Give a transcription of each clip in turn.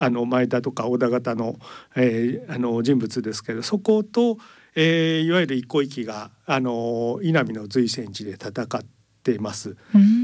前田とか織田方の、人物ですけど、そこと、いわゆる一向一揆が稲見の随泉寺で戦っています。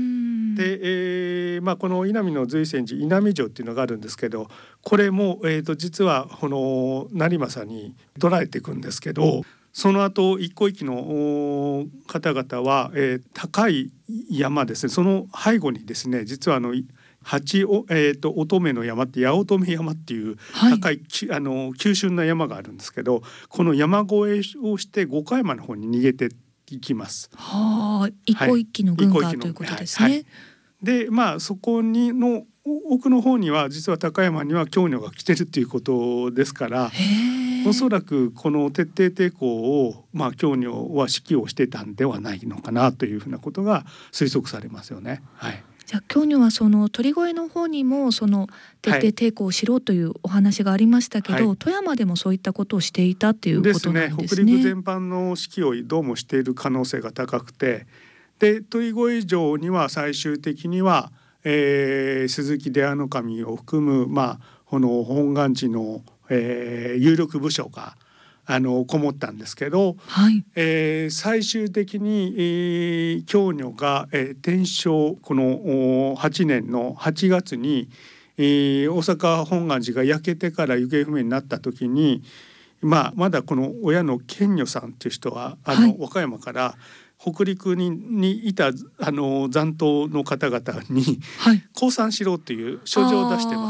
で、この稲見の随泉寺稲見城っていうのがあるんですけど、これも、実はこの成政に取られていくんですけど、その後一向一揆の方々は、高い山ですね、その背後にですね、実は乙女の山って八乙女山っていう高い、急峻な山があるんですけど、この山越えをして五箇山の方に逃げていきます。 一向一揆の軍がということですね。 でそこにの奥の方には実は高山には京女が来てるっていうことですから、おそらくこの徹底抵抗を京女は指揮をしてたんではないのかなというふうなことが推測されますよね。 じゃあ京女はその鳥越の方にもその徹底抵抗をしろというお話がありましたけど、富山でもそういったことをしていたっていうことなんですね。 北陸全般の指揮をどうもしている可能性が高くて、で鳥越城には最終的には、鈴木出羽守を含む、この本願寺の、有力武将がこもったんですけど、最終的に、京女が、天正この8年の8月に、大阪本願寺が焼けてから行方不明になった時に、まだこの親の賢女さんっていう人は和歌山から北陸にいた残党の方々に降参しろっていう書状を出してます。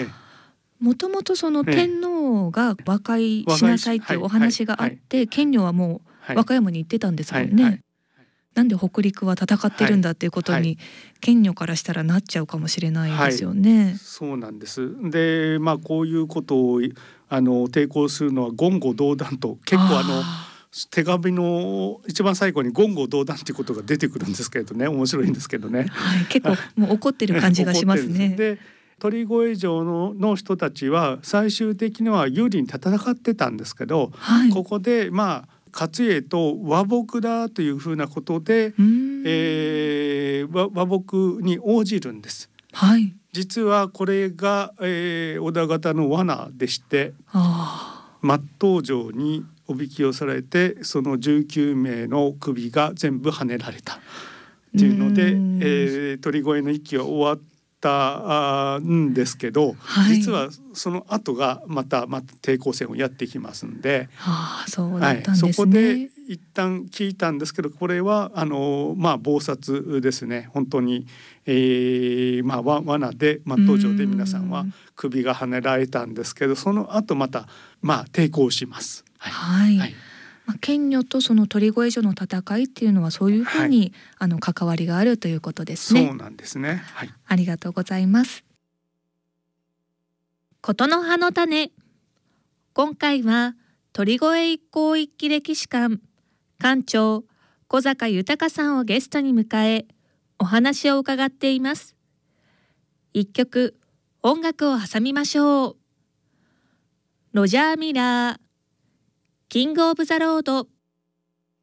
もともとその天皇が和解しなさいっていうお話があって、賢女はもう和歌山に行ってたんですもんね。なんで北陸は戦ってるんだっていうことに賢女からしたらなっちゃうかもしれないですよね。 そうなんです。でこういうことを抵抗するのは言語道断と、結構手紙の一番最後に言語道断っていうことが出てくるんですけれどね、面白いんですけどね。 結構もう怒ってる感じがしますね。 で鳥越城の人たちは最終的には有利に戦ってたんですけど、ここで勝家と和睦だというふうなことで、和睦に応じるんです。実はこれが、織田方の罠でして、松東城におびき寄せられて、その19名の首が全部はねられたっていうので、鳥越の一揆は終わったんですけど、実はその後がまた抵抗戦をやってきますんで、 そうだったんですね。 そこで一旦聞いたんですけど、これは謀殺ですね。本当に、罠で松東城で皆さんは首がはねられたんですけど、その後また抵抗します。 賢女とその鳥越城の戦いっていうのはそういうふうに、関わりがあるということですね。 そうなんですね。 ありがとうございます。ことの葉の種。今回は鳥越一向一揆歴史館館長小坂豊さんをゲストに迎えお話を伺っています。一曲音楽を挟みましょう。ロジャー・ミラー、キング・オブ・ザ・ロード。